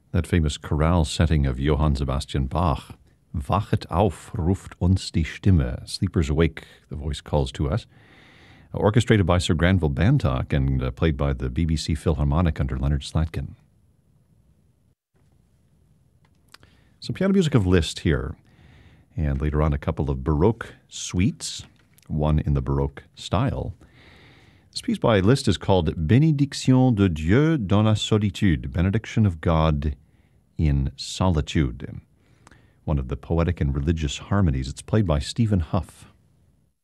That famous chorale setting of Johann Sebastian Bach. Wachet auf, ruft uns die Stimme. Sleepers awake, the voice calls to us. Orchestrated by Sir Granville Bantock and played by the BBC Philharmonic under Leonard Slatkin. Some piano music of Liszt here. And later on, a couple of Baroque suites, one in the Baroque style. This piece by Liszt is called Bénédiction de Dieu dans la solitude, Benediction of God in Solitude, one of the poetic and religious harmonies. It's played by Stephen Huff.